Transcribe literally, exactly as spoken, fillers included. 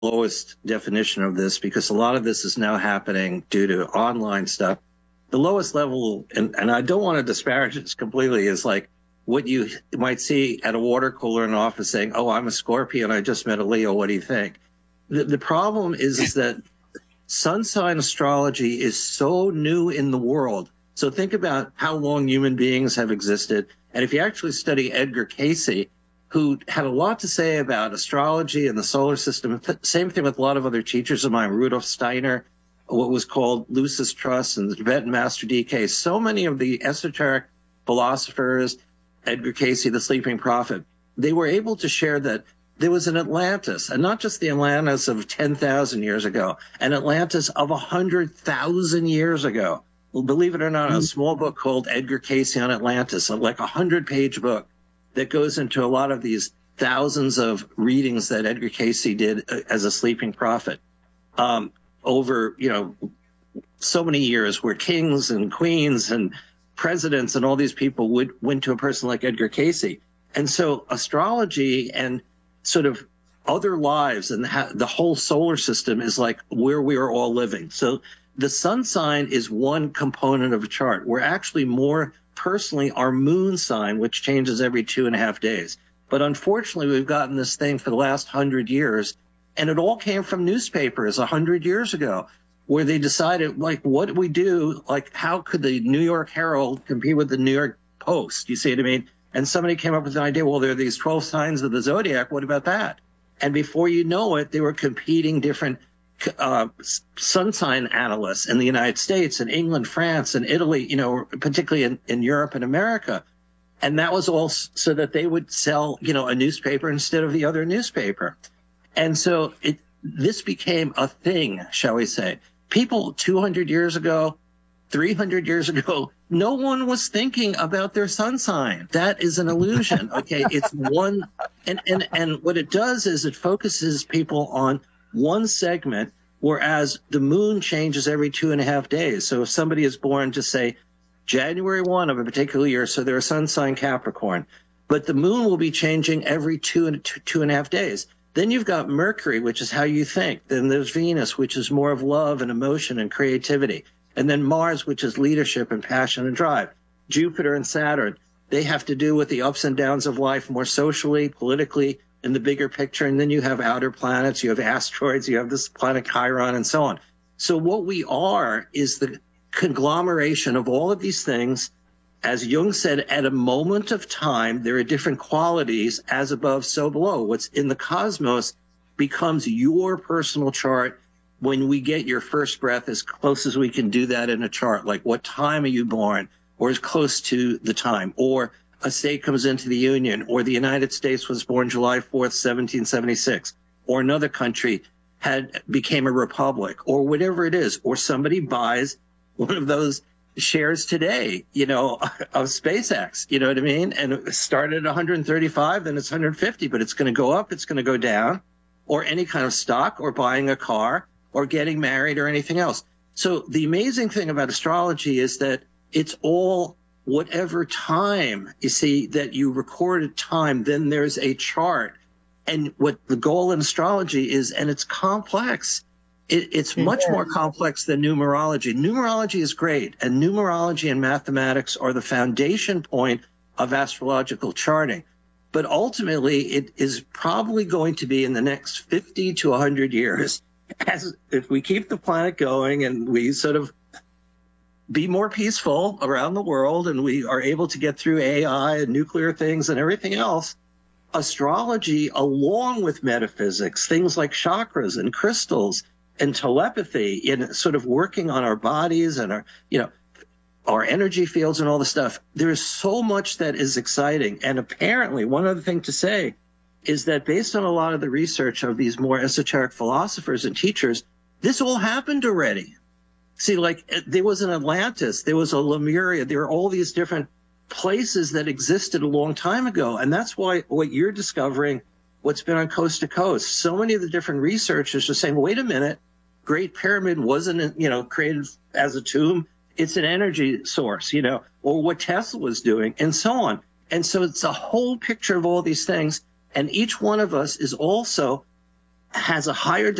lowest definition of this, because a lot of this is now happening due to online stuff. The lowest level, and, and I don't want to disparage this completely, is like what you might see at a water cooler in an office saying, oh, I'm a Scorpion, I just met a Leo, what do you think? The, the problem is, is that sun sign astrology is so new in the world. So think about how long human beings have existed. And if you actually study Edgar Cayce, who had a lot to say about astrology and the solar system, same thing with a lot of other teachers of mine, Rudolf Steiner, what was called Lucis Trust and the Tibetan Master D K. So many of the esoteric philosophers, Edgar Cayce, the Sleeping Prophet, they were able to share that there was an Atlantis, and not just the Atlantis of ten thousand years ago, an Atlantis of one hundred thousand years ago. Well, believe it or not, a small book called Edgar Cayce on Atlantis, like a hundred-page book that goes into a lot of these thousands of readings that Edgar Cayce did as a sleeping prophet um, over, you know, so many years, where kings and queens and presidents and all these people would went to a person like Edgar Cayce. And so astrology and sort of other lives and the whole solar system is like where we are all living. So the sun sign is one component of a chart. We're actually more personally our moon sign, which changes every two and a half days. But unfortunately, we've gotten this thing for the last hundred years, and it all came from newspapers a hundred years ago, where they decided, like, what do we do? Like, how could the New York Herald compete with the New York Post? You see what I mean? And somebody came up with an idea, well, there are these twelve signs of the zodiac. What about that? And before you know it, they were competing different uh, sun sign analysts in the United States and England, France, and Italy, you know, particularly in, in Europe and America. And that was all so that they would sell, you know, a newspaper instead of the other newspaper. And so it, this became a thing, shall we say. People two hundred years ago, three hundred years ago, no one was thinking about their sun sign. That is an illusion. Okay, it's one, and, and, and what it does is it focuses people on one segment, whereas the moon changes every two and a half days. So if somebody is born, just say January first of a particular year, so they're a sun sign Capricorn, but the moon will be changing every two and two, two and a half days. Then you've got Mercury, which is how you think. Then there's Venus, which is more of love and emotion and creativity. And then Mars, which is leadership and passion and drive. Jupiter and Saturn, they have to do with the ups and downs of life more socially, politically, in the bigger picture. And then you have outer planets, you have asteroids, you have this planet Chiron, and so on. So what we are is the conglomeration of all of these things. As Jung said, at a moment of time, there are different qualities, as above, so below. What's in the cosmos becomes your personal chart when we get your first breath, as close as we can do that in a chart, like what time are you born, or as close to the time, or a state comes into the Union, or the United States was born July fourth, seventeen seventy-six, or another country had became a republic, or whatever it is, or somebody buys one of those shares today, you know, of SpaceX, you know what I mean? And it started at one hundred thirty-five, then it's one hundred fifty, but it's going to go up, it's going to go down, or any kind of stock, or buying a car, or getting married, or anything else. So the amazing thing about astrology is that it's all whatever time, you see, that you recorded time, then there's a chart. And what the goal in astrology is, and it's complex. It, it's much more complex than numerology. Numerology is great, and numerology and mathematics are the foundation point of astrological charting. But ultimately, it is probably going to be in the next fifty to one hundred years, as if we keep the planet going and we sort of be more peaceful around the world, and we are able to get through A I and nuclear things and everything else, astrology, along with metaphysics, things like chakras and crystals and telepathy, in sort of working on our bodies and our, you know, our energy fields and all the stuff. There's so much that is exciting. And apparently, one other thing to say is that based on a lot of the research of these more esoteric philosophers and teachers, this all happened already. See, like, there was an Atlantis, there was a Lemuria, there are all these different places that existed a long time ago. And that's why what you're discovering, what's been on Coast to Coast, so many of the different researchers are saying, wait a minute, Great Pyramid wasn't, you know, created as a tomb. It's an energy source, you know, or what Tesla was doing, and so on. And so it's a whole picture of all these things. And each one of us is also has a higher